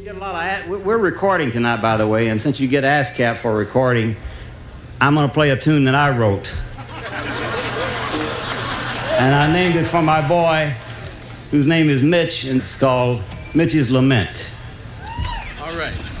We're recording tonight, by the way, and since you get ASCAP for recording, I'm going to play a tune that I wrote. And I named it for my boy, whose name is Mitch, and it's called Mitch's Lament. All right.